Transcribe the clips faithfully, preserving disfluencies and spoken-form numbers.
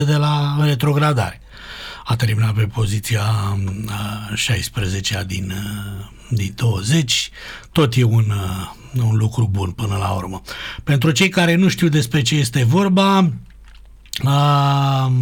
de la retrogradare. A terminat pe poziția șaisprezecea din, din douăzeci. Tot e un, un lucru bun până la urmă. Pentru cei care nu știu despre ce este vorba, a,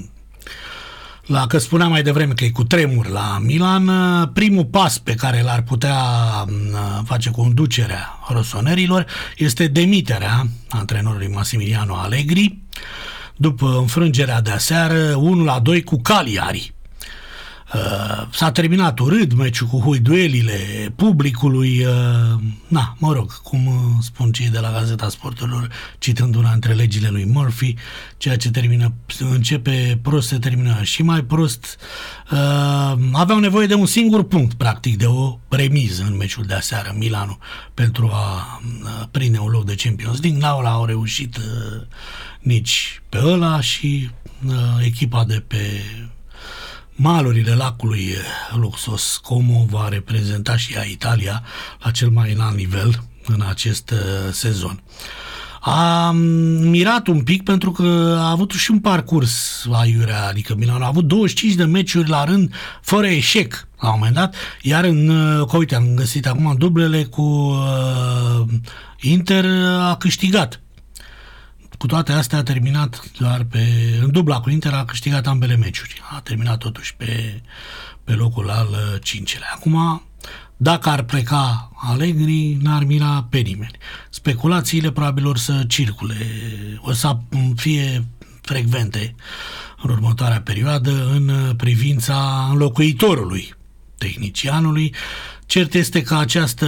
la că spuneam mai devreme că e cu tremur la Milan, primul pas pe care l-ar putea face conducerea rosonerilor este demiterea antrenorului Massimiliano Allegri după înfrângerea de aseară unu la doi cu Cagliari. Uh, s-a terminat urât meciul cu huiduelile publicului, uh, na, mă rog, cum spun cei de la Gazeta Sporturilor, citând una dintre legile lui Murphy, ceea ce termină, începe prost, se termină și mai prost. Uh, aveau nevoie de un singur punct, practic, de o remiză în meciul de aseară, Milano, pentru a uh, prinde un loc de Champions League. N-au l-au reușit uh, nici pe ăla și uh, echipa de pe malurile lacului Luxos Como va reprezenta și ea Italia la cel mai înalt nivel în acest uh, sezon. Am mirat un pic pentru că a avut și un parcurs aiurea, adică Milan a avut douăzeci și cinci de meciuri la rând fără eșec la un moment dat, iar în, că uite, am găsit acum dublele cu uh, Inter a câștigat. Cu toate astea a terminat doar pe... În dubla cu Inter a câștigat ambele meciuri. A terminat totuși pe, pe locul al cincelea. Acum, dacă ar pleca Allegri, n-ar mira pe nimeni. Speculațiile probabil or să circule, o să fie frecvente în următoarea perioadă în privința înlocuitorului tehnicianului. Cert este că această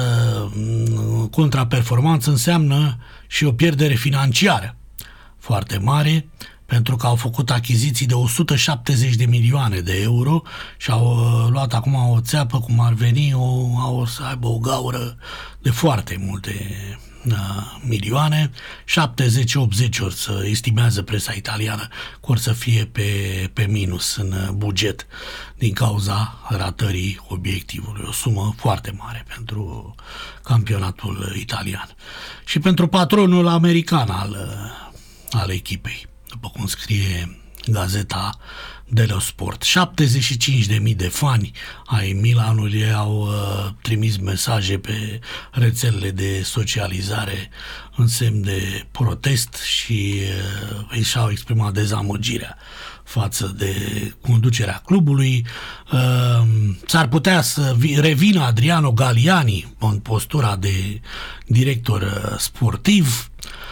contraperformanță înseamnă și o pierdere financiară foarte mare, pentru că au făcut achiziții de o sută șaptezeci de milioane de euro și au luat acum o țeapă, cum ar veni, o, au să aibă o gaură de foarte multe uh, milioane, șaptezeci optzeci ori să estimează presa italiană că or să fie pe, pe minus în buget din cauza ratării obiectivului. O sumă foarte mare pentru campionatul italian. Și pentru patronul american al, al echipei, după cum scrie Gazeta dello Sport. șaptezeci și cinci de mii de fani ai Milanului au uh, trimis mesaje pe rețelele de socializare în semn de protest și uh, îi și-au exprimat dezamăgirea față de conducerea clubului. Uh, s-ar putea să revină Adriano Galliani în postura de director uh, sportiv.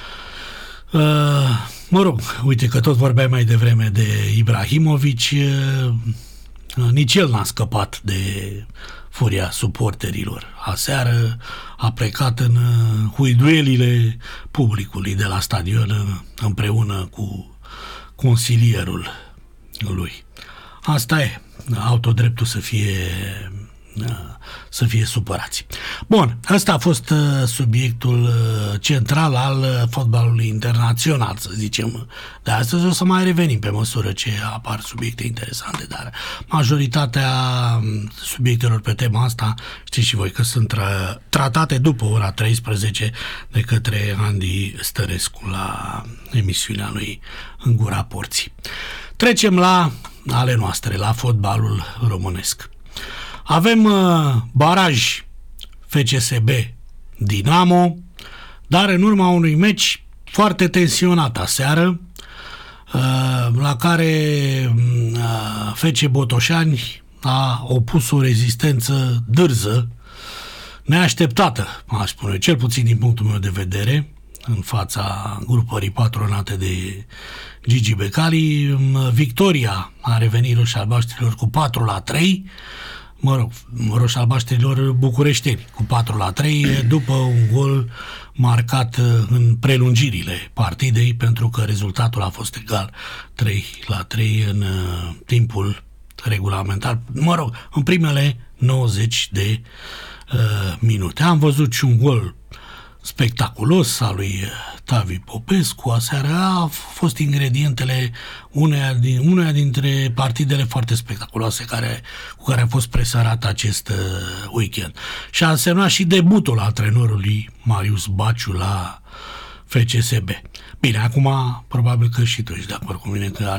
Uh, mă rog, uite că tot vorbeai mai devreme de Ibrahimovic, uh, nici el n-a scăpat de furia suporterilor. Aseară a plecat în uh, huiduelile publicului de la stadion uh, împreună cu consilierul lui. Asta e, autodreptul să fie să fie supărați. Bun, ăsta a fost subiectul central al fotbalului internațional, să zicem. De astăzi o să mai revenim pe măsură ce apar subiecte interesante, dar majoritatea subiectelor pe tema asta, știți și voi că sunt tra- tratate după ora treisprezece de către Andy Stărescu la emisiunea lui În Gura Porții. Trecem la ale noastre, la fotbalul românesc. Avem uh, baraj F C S B Dinamo, dar în urma unui meci foarte tensionat aseară, uh, la care uh, F C Botoșani a opus o rezistență dârză, neașteptată, aș spune, cel puțin din punctul meu de vedere, în fața grupării patronate de Gigi Becali. Victoria a revenit roșii-albaștrilor cu patru la trei, mă rog, roșii-albaștrilor bucureșteni cu patru la trei, după un gol marcat în prelungirile partidei, pentru că rezultatul a fost egal trei la trei în timpul regulamentar, mă rog, în primele nouăzeci de uh, minute. Am văzut și un gol spectaculos al lui Tavi Popescu aseară. A fost ingredientele uneia, din, uneia dintre partidele foarte spectaculoase care, cu care a fost presărat acest uh, weekend. Și a însemnat și debutul antrenorului Marius Baciu la F C S B. Bine, acum probabil că și tu ești de acord cu mine că